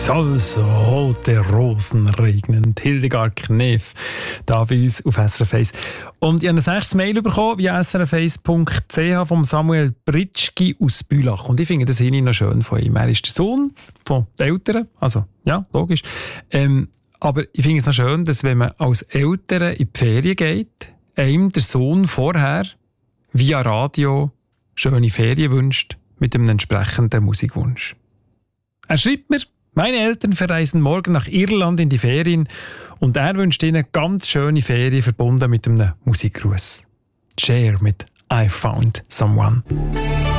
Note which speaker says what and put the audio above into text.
Speaker 1: Soll's rote Rosen regnen. Hildegard Knef, da bei uns auf SRF 1. Und ich habe ein nächstes Mail bekommen via srf1.ch vom Samuel Britschki aus Bülach. Und ich finde das noch schön von ihm. Er ist der Sohn von den Eltern, also ja, logisch. Aber ich finde es noch schön, dass wenn man als Eltern in die Ferien geht, einem der Sohn vorher via Radio schöne Ferien wünscht mit einem entsprechenden Musikwunsch. Er schreibt mir, meine Eltern verreisen morgen nach Irland in die Ferien und er wünscht ihnen ganz schöne Ferien verbunden mit einem Musikgruß. Cher mit I Found Someone.